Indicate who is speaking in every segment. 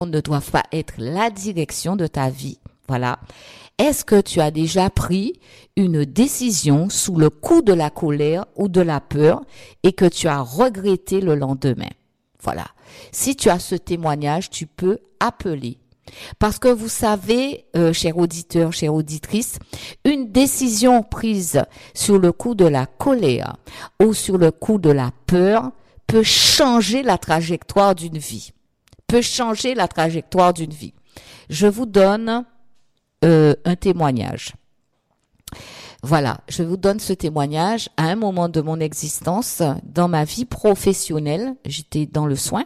Speaker 1: ne doivent pas être la direction de ta vie. Voilà. Est-ce que tu as déjà pris une décision sous le coup de la colère ou de la peur et que tu as regretté le lendemain? Voilà. Si tu as ce témoignage, tu peux appeler. Parce que vous savez, chers auditeurs, chères auditrices, une décision prise sur le coup de la colère ou sur le coup de la peur peut changer la trajectoire d'une vie. Peut changer la trajectoire d'une vie. Je vous donne un témoignage. Voilà, je vous donne ce témoignage à un moment de mon existence, dans ma vie professionnelle, j'étais dans le soin.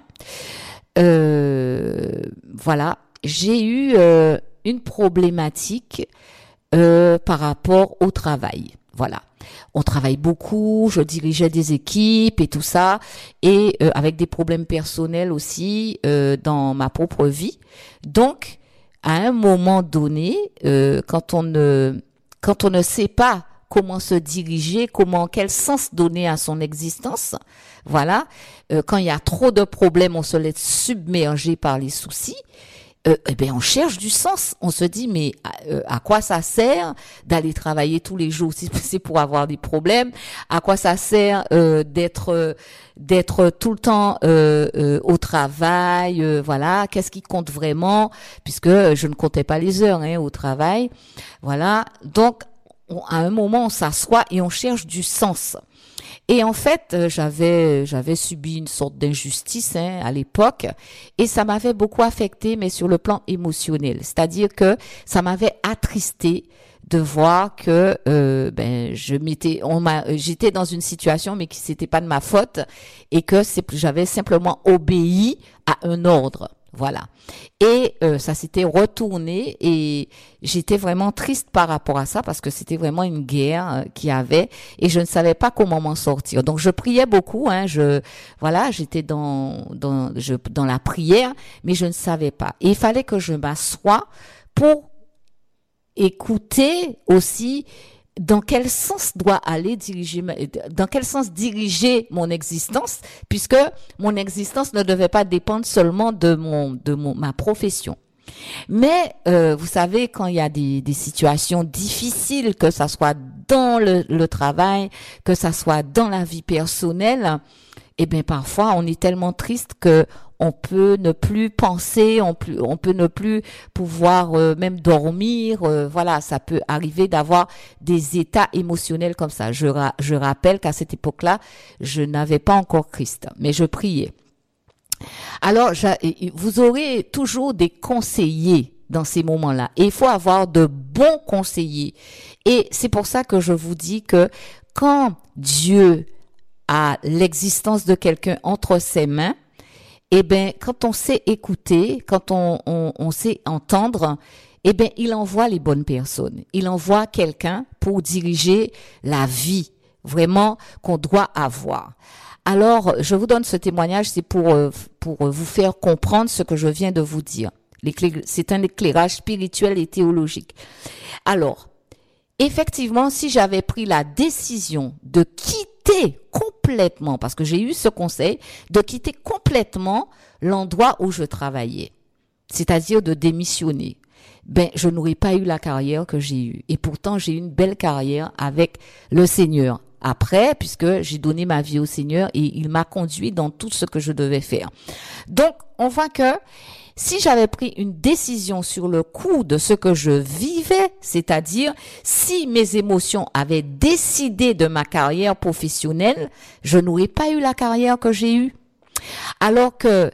Speaker 1: Voilà, j'ai eu une problématique par rapport au travail. Voilà. On travaille beaucoup, je dirigeais des équipes et tout ça, et avec des problèmes personnels aussi dans ma propre vie. Donc, à un moment donné, quand on ne sait pas comment se diriger, quel sens donner à son existence, voilà, quand il y a trop de problèmes, on se laisse submerger par les soucis. Eh ben on cherche du sens. On se dit mais à quoi ça sert d'aller travailler tous les jours si c'est pour avoir des problèmes? À quoi ça sert d'être tout le temps au travail? Voilà, qu'est-ce qui compte vraiment? Puisque je ne comptais pas les heures au travail. Voilà. Donc à un moment on s'assoit et on cherche du sens. Et en fait, j'avais subi une sorte d'injustice à l'époque, et ça m'avait beaucoup affecté, mais sur le plan émotionnel. C'est-à-dire que ça m'avait attristé de voir que j'étais dans une situation, mais qui c'était pas de ma faute, et que j'avais simplement obéi à un ordre. Voilà. Et ça s'était retourné et j'étais vraiment triste par rapport à ça parce que c'était vraiment une guerre qu'il y avait et je ne savais pas comment m'en sortir. Donc je priais beaucoup, j'étais dans la prière, mais je ne savais pas. Et il fallait que je m'assoie pour écouter aussi dans quel sens diriger mon existence, puisque mon existence ne devait pas dépendre seulement de ma profession. Mais vous savez, quand il y a des situations difficiles, que ça soit dans le travail, que ça soit dans la vie personnelle, eh bien parfois on est tellement triste que on peut ne plus penser, on peut ne plus pouvoir même dormir. Voilà, ça peut arriver d'avoir des états émotionnels comme ça. Je rappelle qu'à cette époque-là, je n'avais pas encore Christ, mais je priais. Alors, vous aurez toujours des conseillers dans ces moments-là. Et il faut avoir de bons conseillers. Et c'est pour ça que je vous dis que quand Dieu a l'existence de quelqu'un entre ses mains, eh ben, quand on sait écouter, quand on sait entendre, eh ben, il envoie les bonnes personnes. Il envoie quelqu'un pour diriger la vie, vraiment, qu'on doit avoir. Alors, je vous donne ce témoignage, c'est pour vous faire comprendre ce que je viens de vous dire. C'est un éclairage spirituel et théologique. Alors, effectivement, si j'avais pris la décision de quitter complètement, parce que j'ai eu ce conseil, de quitter complètement l'endroit où je travaillais, c'est-à-dire de démissionner, ben, je n'aurais pas eu la carrière que j'ai eue. Et pourtant, j'ai eu une belle carrière avec le Seigneur. Après, puisque j'ai donné ma vie au Seigneur et il m'a conduit dans tout ce que je devais faire. Donc, on voit que si j'avais pris une décision sur le coup de ce que je vivais, c'est-à-dire si mes émotions avaient décidé de ma carrière professionnelle, je n'aurais pas eu la carrière que j'ai eue. Alors que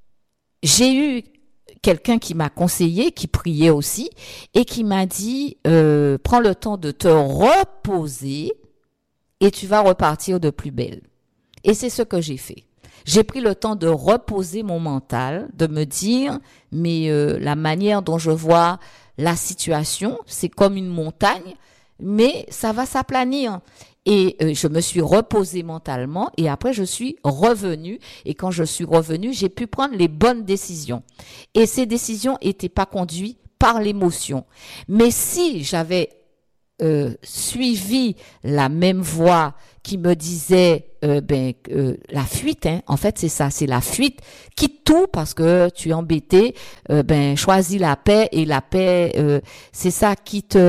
Speaker 1: j'ai eu quelqu'un qui m'a conseillé, qui priait aussi, et qui m'a dit, prends le temps de te reposer et tu vas repartir de plus belle. Et c'est ce que j'ai fait. J'ai pris le temps de reposer mon mental, de me dire, mais la manière dont je vois la situation, c'est comme une montagne, mais ça va s'aplanir. Et je me suis reposée mentalement et après je suis revenue. Et quand je suis revenue, j'ai pu prendre les bonnes décisions. Et ces décisions n'étaient pas conduites par l'émotion. Mais si j'avais suivi la même voie qui me disait la fuite, hein, en fait c'est ça, c'est la fuite, quitte tout parce que tu es embêté, choisis la paix, et la paix c'est ça, quitte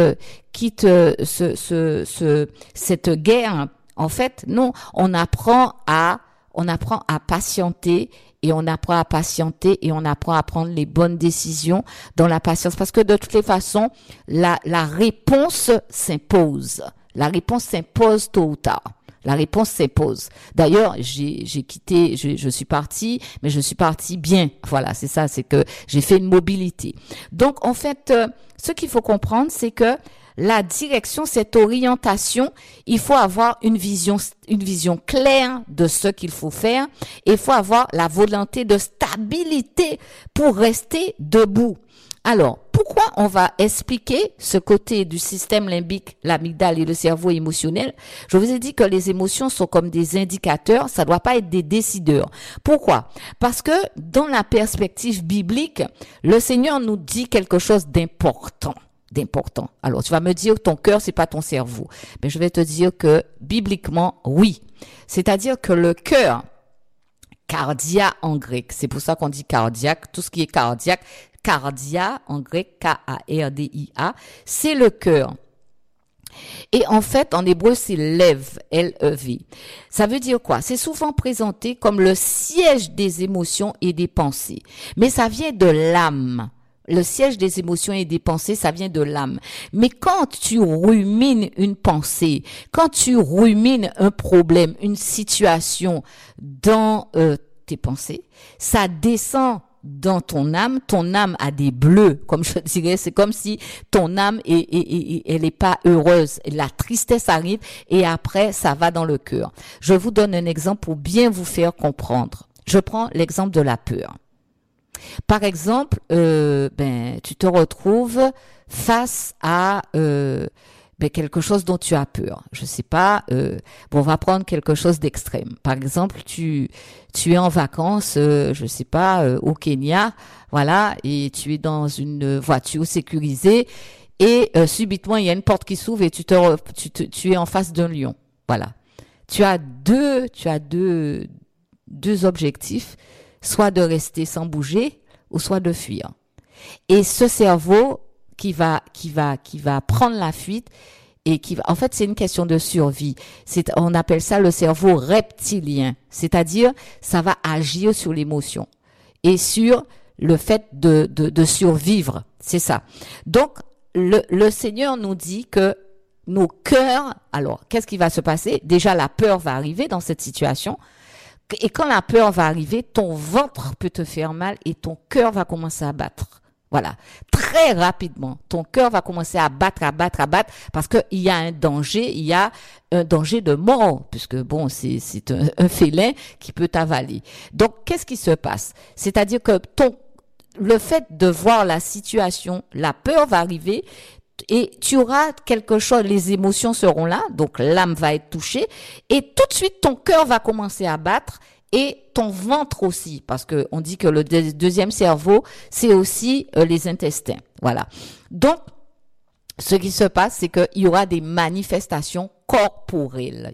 Speaker 1: cette guerre. En fait non, on apprend à patienter, et on apprend à patienter, et on apprend à prendre les bonnes décisions dans la patience, parce que de toutes les façons, la réponse s'impose. La réponse s'impose tôt ou tard. La réponse s'impose. D'ailleurs, j'ai quitté, je suis partie, mais je suis partie bien. Voilà, c'est ça, c'est que j'ai fait une mobilité. Donc, en fait, ce qu'il faut comprendre, c'est que la direction, cette orientation, il faut avoir une vision claire de ce qu'il faut faire, et il faut avoir la volonté de stabilité pour rester debout. Alors, pourquoi on va expliquer ce côté du système limbique, l'amygdale et le cerveau émotionnel? Je vous ai dit que les émotions sont comme des indicateurs, ça doit pas être des décideurs. Pourquoi? Parce que dans la perspective biblique, le Seigneur nous dit quelque chose d'important. Alors, tu vas me dire que ton cœur, c'est pas ton cerveau. Mais je vais te dire que, bibliquement, oui. C'est-à-dire que le cœur, cardia en grec, c'est pour ça qu'on dit cardiaque, tout ce qui est cardiaque, cardia en grec, K-A-R-D-I-A, c'est le cœur. Et en fait, en hébreu, c'est lev, L-E-V. Ça veut dire quoi? C'est souvent présenté comme le siège des émotions et des pensées. Mais ça vient de l'âme. Le siège des émotions et des pensées, ça vient de l'âme. Mais quand tu rumines une pensée, quand tu rumines un problème, une situation dans tes pensées, ça descend dans ton âme a des bleus, comme je dirais, c'est comme si ton âme elle est pas heureuse, la tristesse arrive, et après ça va dans le cœur. Je vous donne un exemple pour bien vous faire comprendre. Je prends l'exemple de la peur. Par exemple, tu te retrouves face à quelque chose dont tu as peur. Je sais pas. On va prendre quelque chose d'extrême. Par exemple, tu es en vacances, je sais pas, au Kenya, voilà, et tu es dans une voiture sécurisée, et subitement il y a une porte qui s'ouvre, et tu es en face d'un lion. Voilà. Tu as deux objectifs. Soit de rester sans bouger, ou soit de fuir. Et ce cerveau qui va prendre la fuite, et en fait, c'est une question de survie. On appelle ça le cerveau reptilien. C'est-à-dire, ça va agir sur l'émotion et sur le fait de survivre. C'est ça. Donc, le Seigneur nous dit que nos cœurs, alors, qu'est-ce qui va se passer? Déjà, la peur va arriver dans cette situation. Et quand la peur va arriver, ton ventre peut te faire mal, et ton cœur va commencer à battre. Voilà. Très rapidement, ton cœur va commencer à battre, parce que il y a un danger de mort, puisque c'est un félin qui peut t'avaler. Donc, qu'est-ce qui se passe? C'est-à-dire que le fait de voir la situation, la peur va arriver, et tu auras quelque chose, les émotions seront là, donc l'âme va être touchée, et tout de suite ton cœur va commencer à battre, et ton ventre aussi, parce que on dit que le deuxième cerveau, c'est aussi les intestins. Voilà. Donc, ce qui se passe, c'est qu'il y aura des manifestations corporelles.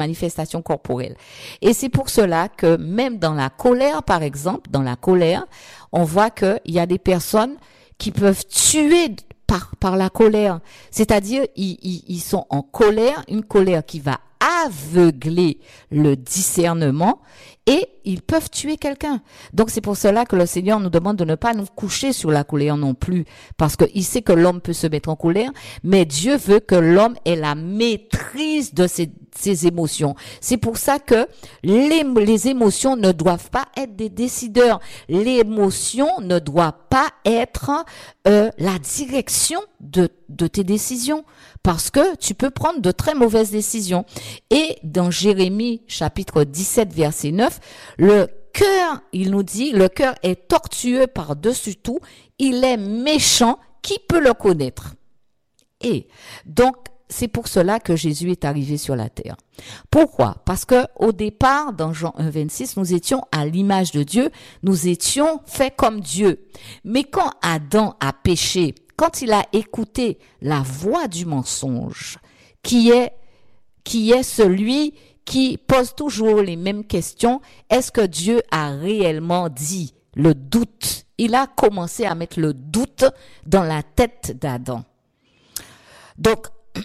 Speaker 1: Et c'est pour cela que même dans la colère, par exemple, on voit qu'il y a des personnes qui peuvent tuer par la colère. C'est-à-dire, ils sont en colère, une colère qui va aveugler le discernement, et ils peuvent tuer quelqu'un. Donc c'est pour cela que le Seigneur nous demande de ne pas nous coucher sur la colère non plus, parce qu'il sait que l'homme peut se mettre en colère, mais Dieu veut que l'homme ait la maîtrise de ses émotions. C'est pour ça que les émotions ne doivent pas être des décideurs. L'émotion ne doit pas être la direction de tes décisions, parce que tu peux prendre de très mauvaises décisions. Et dans Jérémie chapitre 17 verset 9, le cœur, il nous dit, le cœur est tortueux par-dessus tout, il est méchant, qui peut le connaître? Et donc, c'est pour cela que Jésus est arrivé sur la terre. Pourquoi? Parce que au départ, dans Jean 1,26, nous étions à l'image de Dieu, nous étions faits comme Dieu. Mais quand Adam a péché, quand il a écouté la voix du mensonge, qui est celui qui pose toujours les mêmes questions, est-ce que Dieu a réellement dit? Le doute. Il a commencé à mettre le doute dans la tête d'Adam. Donc,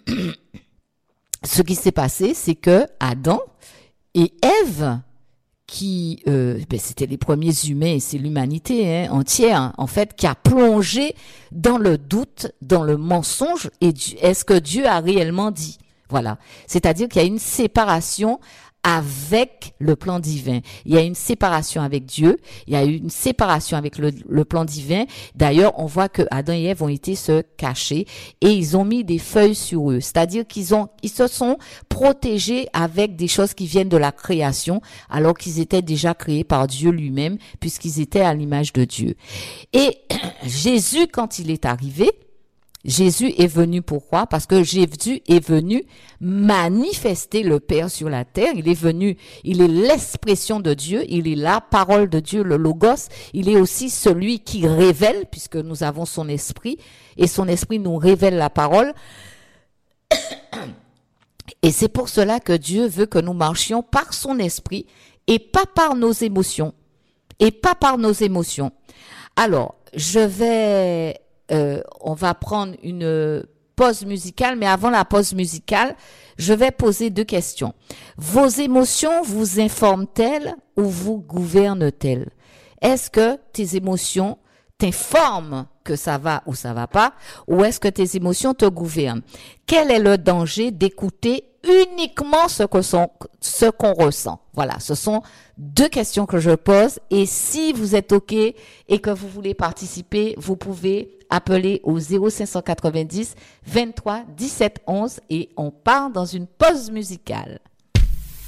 Speaker 1: ce qui s'est passé, c'est que Adam et Ève, c'était les premiers humains, c'est l'humanité entière, en fait, qui a plongé dans le doute, dans le mensonge, et est-ce que Dieu a réellement dit? Voilà. C'est-à-dire qu'il y a une séparation avec le plan divin. Il y a une séparation avec Dieu, il y a une séparation avec le plan divin. D'ailleurs, on voit que Adam et Ève ont été se cacher et ils ont mis des feuilles sur eux. C'est-à-dire ils se sont protégés avec des choses qui viennent de la création, alors qu'ils étaient déjà créés par Dieu lui-même, puisqu'ils étaient à l'image de Dieu. Et Jésus, quand il est arrivé, Jésus est venu pourquoi? Parce que Jésus est venu manifester le Père sur la terre. Il est l'expression de Dieu, il est la parole de Dieu, le Logos. Il est aussi celui qui révèle, puisque nous avons son esprit, et son esprit nous révèle la parole. Et c'est pour cela que Dieu veut que nous marchions par son esprit et pas par nos émotions. Alors, on va prendre une pause musicale, mais avant la pause musicale, je vais poser 2 questions. Vos émotions vous informent-elles ou vous gouvernent-elles? Est-ce que tes émotions t'informent que ça va ou ça va pas, ou est-ce que tes émotions te gouvernent? Quel est le danger d'écouter uniquement ce qu'on ressent? Voilà, ce sont 2 questions que je pose, et si vous êtes OK et que vous voulez participer, vous pouvez appeler au 0590 23 17 11 et on part dans une pause musicale.